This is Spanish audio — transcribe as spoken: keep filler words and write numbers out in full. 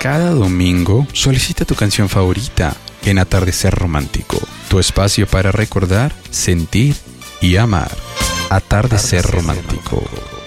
Cada domingo solicita tu canción favorita en Atardecer Romántico, tu espacio para recordar, sentir y amar. Atardecer Romántico.